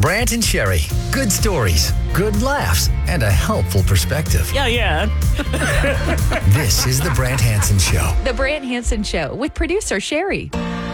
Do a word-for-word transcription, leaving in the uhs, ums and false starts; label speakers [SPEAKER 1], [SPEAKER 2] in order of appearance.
[SPEAKER 1] Brant and Sherry. Good stories, good laughs, and a helpful perspective.
[SPEAKER 2] Yeah, yeah.
[SPEAKER 1] This is the Brant Hansen Show.
[SPEAKER 3] The Brant Hansen Show with producer Sherry.